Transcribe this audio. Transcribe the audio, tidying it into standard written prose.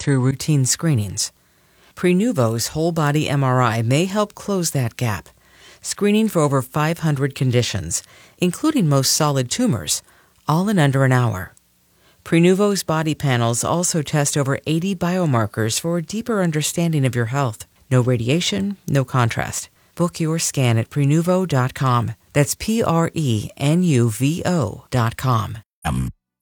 through routine screenings. Prenuvo's whole-body MRI may help close that gap, screening for over 500 conditions, including most solid tumors, all in under an hour. Prenuvo's body panels also test over 80 biomarkers for a deeper understanding of your health. No radiation, no contrast. Book your scan at Prenuvo.com. That's Prenuvo.com.